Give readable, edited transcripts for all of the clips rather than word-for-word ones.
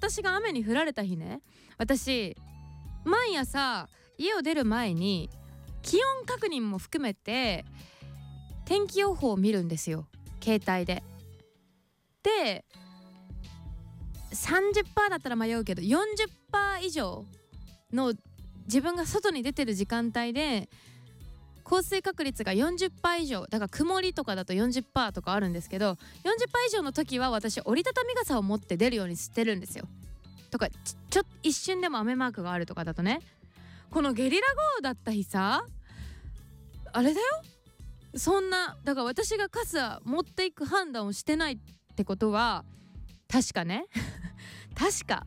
私が雨に降られた日ね、私毎朝家を出る前に気温確認も含めて天気予報を見るんですよ、携帯で。で 30% だったら迷うけど 40% 以上の自分が外に出てる時間帯で降水確率が 40% 以上だから、曇りとかだと 40% とかあるんですけど、 40% 以上の時は私折りたたみ傘を持って出るようにしてるんですよ。とか一瞬でも雨マークがあるとかだとね。このゲリラ豪雨だった日さ、あれだよ、そんなだから私が傘持っていく判断をしてないってことは確かね確か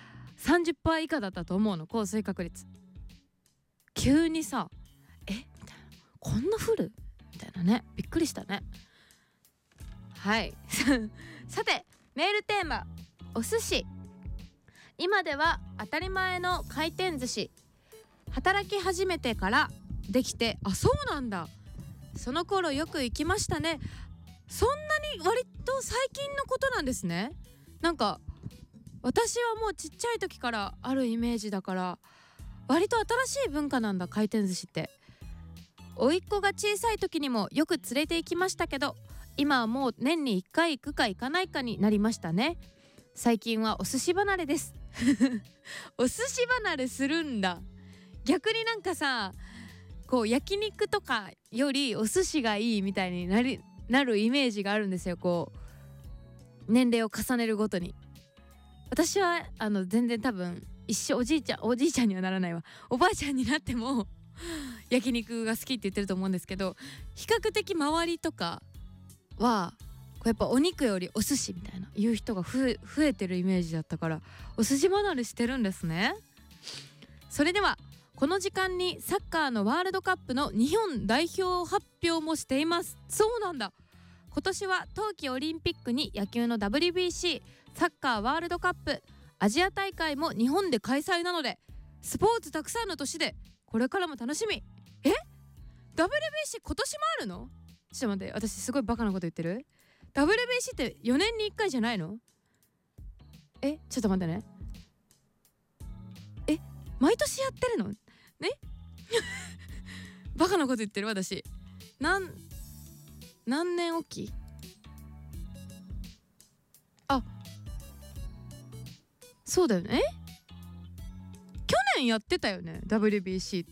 30% 以下だったと思うの、降水確率。急にさみたいな、こんな降るみたいなね、びっくりしたね。はいさてメールテーマ、お寿司。今では当たり前の回転寿司、働き始めてからできて、あ、そうなんだ、その頃よく行きましたね。そんなに割と最近のことなんですね。なんか私はもうちっちゃい時からあるイメージだから、割と新しい文化なんだ、回転寿司って。甥っ子が小さい時にもよく連れて行きましたけど、今はもう年に1回行くか行かないかになりましたね。最近はお寿司離れですお寿司離れするんだ。逆になんかさ、こう焼肉とかよりお寿司がいいみたいになるイメージがあるんですよ、こう年齢を重ねるごとに。私は全然多分一生おじいちゃんにはならないわ、おばあちゃんになっても焼肉が好きって言ってると思うんですけど、比較的周りとかはこうやっぱお肉よりお寿司みたいな言う人が増えてるイメージだったから、お寿司離れしてるんですね。それではこの時間にサッカーのワールドカップの日本代表発表もしています。そうなんだ、今年は冬季オリンピックに野球の WBC、 サッカーワールドカップ、アジア大会も日本で開催なので、スポーツたくさんの年でこれからも楽しみ。WBC 今年もあるの？ちょっと待って、私すごいバカなこと言ってる？ WBC って4年に1回じゃないの？ちょっと待ってね、毎年やってるのねバカなこと言ってる私。何年おき？あ、そうだよね。去年やってたよね WBC って。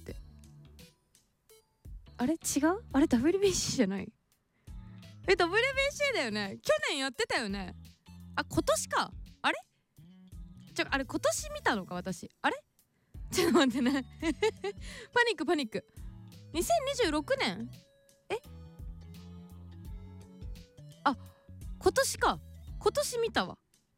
あれ違う？あれ WBC じゃない？WBC だよね。去年やってたよね。あ、今年か。あれあれ今年見たのか私。あれちょっと待ってねパニック。2026年？あ、今年か。今年見たわ。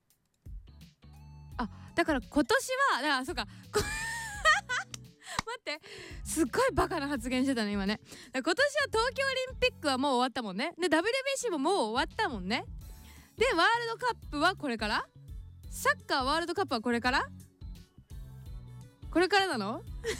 あ、だから今年はだからそうか待って、すっごいバカな発言してたね今ね。今年は東京オリンピックはもう終わったもんね。で WBC ももう終わったもんね。でワールドカップはこれから、サッカーワールドカップはこれからなの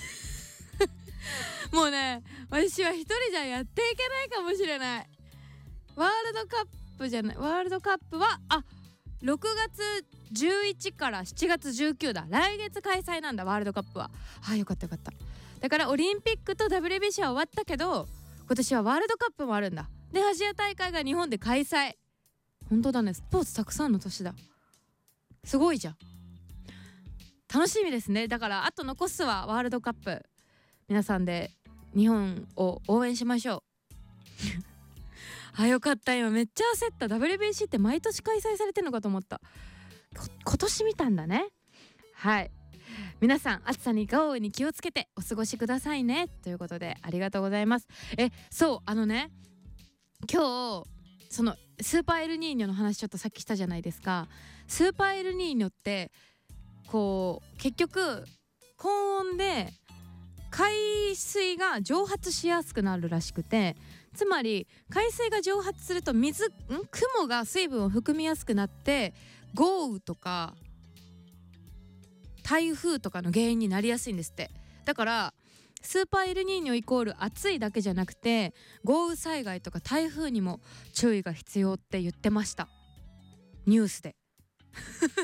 もうね、私は一人じゃやっていけないかもしれない。ワールドカップじゃない、ワールドカップは6月11から7月19だ。来月開催なんだワールドカップは。よかっただからオリンピックと WBC は終わったけど、今年はワールドカップもあるんだ。でアジア大会が日本で開催。本当だね、スポーツたくさんの年だ。すごいじゃん、楽しみですね。だからあと残すはワールドカップ、皆さんで日本を応援しましょうよかった、今めっちゃ焦った。 WBC って毎年開催されてるのかと思った。今年見たんだね。はい、皆さん暑さに豪雨に気をつけてお過ごしくださいねということで、ありがとうございます。そう今日そのスーパーエルニーニョの話ちょっとさっきしたじゃないですか。スーパーエルニーニョってこう結局高温で海水が蒸発しやすくなるらしくて、つまり海水が蒸発すると雲が水分を含みやすくなって豪雨とか台風とかの原因になりやすいんですって。だからスーパーエルニーニョイコール暑いだけじゃなくて豪雨災害とか台風にも注意が必要って言ってました、ニュースで